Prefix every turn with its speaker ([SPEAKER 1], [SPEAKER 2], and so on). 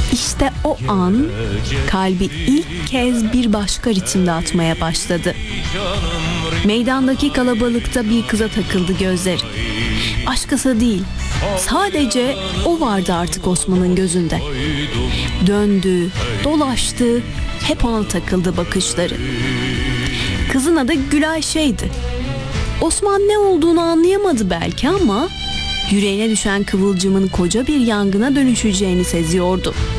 [SPEAKER 1] İşte o an kalbi ilk kez bir başka ritimde atmaya başladı. Meydandaki kalabalıkta bir kıza takıldı gözleri. Başkası değil, sadece o vardı artık Osman'ın gözünde. Döndü, dolaştı, hep ona takıldı bakışları. Kızın adı Gülayşe'ydi. Osman ne olduğunu anlayamadı belki ama yüreğine düşen kıvılcımın koca bir yangına dönüşeceğini seziyordu.